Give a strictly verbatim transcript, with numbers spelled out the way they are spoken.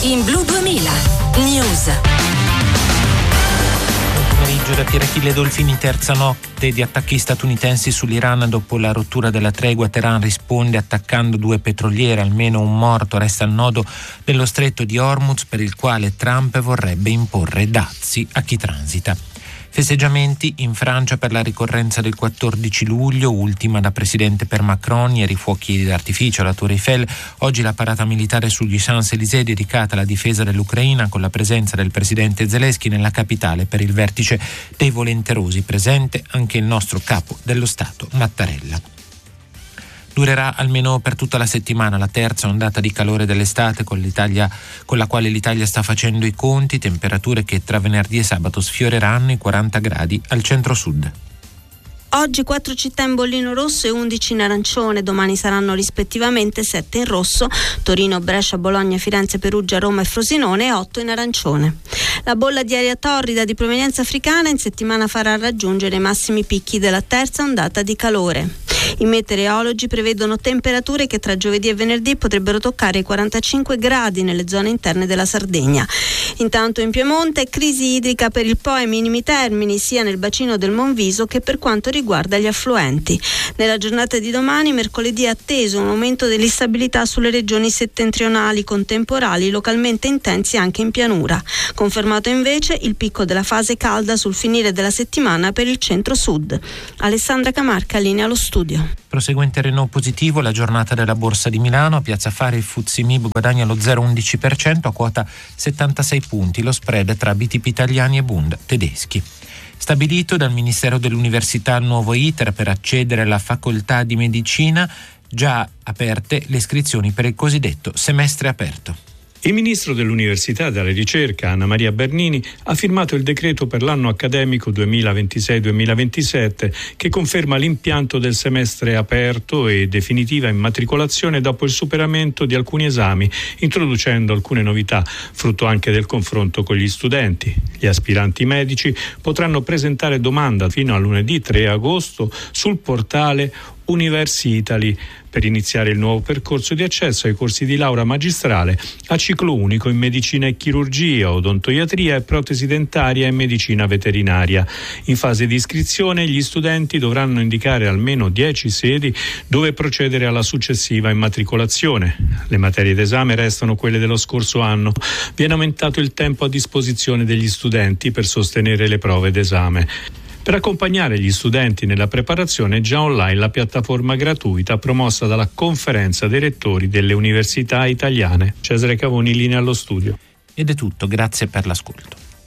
in Blu duemila News. Pomeriggio da Pierachille Dolfini, terza notte di attacchi statunitensi sull'Iran dopo la rottura della tregua. Teheran risponde attaccando due petroliere, almeno un morto. Resta il nodo dello stretto di Hormuz, per il quale Trump vorrebbe imporre dazi a chi transita. Festeggiamenti in Francia per la ricorrenza del quattordici luglio, ultima da presidente per Macron, ieri fuochi d'artificio alla Tour Eiffel, oggi la parata militare sugli Champs-Élysées dedicata alla difesa dell'Ucraina con la presenza del presidente Zelensky nella capitale per il vertice dei volenterosi, presente anche il nostro capo dello Stato Mattarella. Durerà almeno per tutta la settimana la terza ondata di calore dell'estate con l'Italia, con la quale l'Italia sta facendo i conti, temperature che tra venerdì e sabato sfioreranno i quaranta gradi al centro-sud. Oggi quattro città in bollino rosso e undici in arancione, domani saranno rispettivamente sette in rosso, Torino, Brescia, Bologna, Firenze, Perugia, Roma e Frosinone, e otto in arancione. La bolla di aria torrida di provenienza africana in settimana farà raggiungere i massimi picchi della terza ondata di calore. I meteorologi prevedono temperature che tra giovedì e venerdì potrebbero toccare i quarantacinque gradi nelle zone interne della Sardegna. Intanto in Piemonte crisi idrica per il Po ai minimi termini sia nel bacino del Monviso che per quanto riguarda gli affluenti. Nella giornata di domani, mercoledì, è atteso un aumento dell'instabilità sulle regioni settentrionali con temporali localmente intensi anche in pianura. Confermato invece il picco della fase calda sul finire della settimana per il centro-sud. Alessandra Camarca, linea allo studio. Proseguente Renault positivo la giornata della Borsa di Milano. A Piazza Affari il F T S E M I B guadagna lo zero virgola undici per cento a quota settantasei punti, lo spread tra B T P italiani e Bund tedeschi. Stabilito dal Ministero dell'Università il nuovo iter per accedere alla facoltà di medicina, già aperte le iscrizioni per il cosiddetto semestre aperto. Il ministro dell'Università e della Ricerca, Anna Maria Bernini, ha firmato il decreto per l'anno accademico duemilaventisei duemilaventisette che conferma l'impianto del semestre aperto e definitiva immatricolazione dopo il superamento di alcuni esami, introducendo alcune novità, frutto anche del confronto con gli studenti. Gli aspiranti medici potranno presentare domanda fino a lunedì tre agosto sul portale Universi Italy per iniziare il nuovo percorso di accesso ai corsi di laurea magistrale a ciclo unico in medicina e chirurgia, odontoiatria e protesi dentaria e medicina veterinaria. In fase di iscrizione gli studenti dovranno indicare almeno dieci sedi dove procedere alla successiva immatricolazione. Le materie d'esame restano quelle dello scorso anno. Viene aumentato il tempo a disposizione degli studenti per sostenere le prove d'esame. Per accompagnare gli studenti nella preparazione è già online la piattaforma gratuita promossa dalla Conferenza dei Rettori delle Università Italiane. Cesare Cavoni, linea allo studio. Ed è tutto, grazie per l'ascolto.